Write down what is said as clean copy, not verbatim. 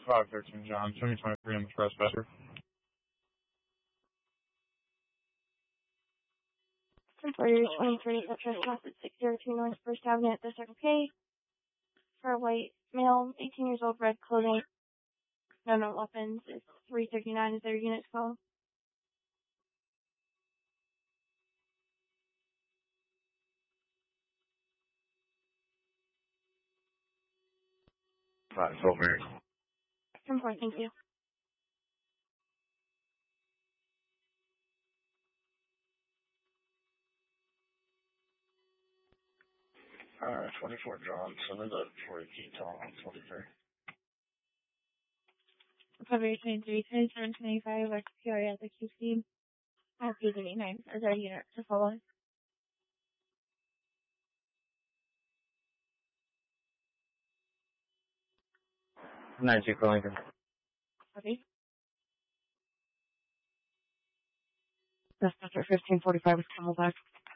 513 John, 2023 on the trespasser. 23 that trespass at 602 North 1st Avenue at the Circle K. For a white male, 18 years old, red clothing, no weapons. It's 339 is their unit call. Right, over. 10-4, thank you. Alright, 24 John, send it up for a key tall on 23. February 23, 2725, XPR at the QC. RP39 is our unit to follow. 92 for Lincoln. Copy. That's after 1545 with Camelback.